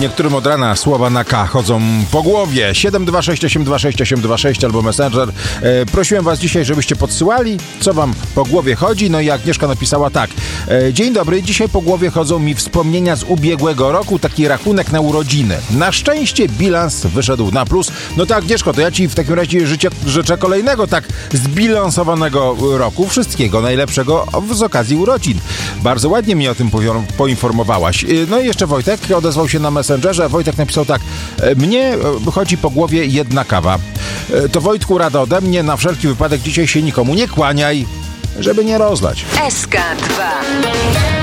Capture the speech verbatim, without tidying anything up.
Niektórym od rana słowa na K chodzą po głowie. siedem dwa sześć osiem dwa sześć osiem dwa sześć albo Messenger. E, prosiłem was dzisiaj, żebyście podsyłali, co wam po głowie chodzi. No i Agnieszka napisała tak. E, Dzień dobry, dzisiaj po głowie chodzą mi wspomnienia z ubiegłego roku, taki rachunek na urodziny. Na szczęście bilans wyszedł na plus. No to Agnieszko, to ja ci w takim razie życie, życzę kolejnego tak zbilansowanego roku. Wszystkiego najlepszego z okazji urodzin. Bardzo ładnie mnie o tym poinformowałaś. No i jeszcze Wojtek odezwał się na Messengerze. Wojtek napisał tak. Mnie chodzi po głowie jedna kawa. To Wojtku, rada ode mnie, na wszelki wypadek dzisiaj się nikomu nie kłaniaj, żeby nie rozlać. S K dwa.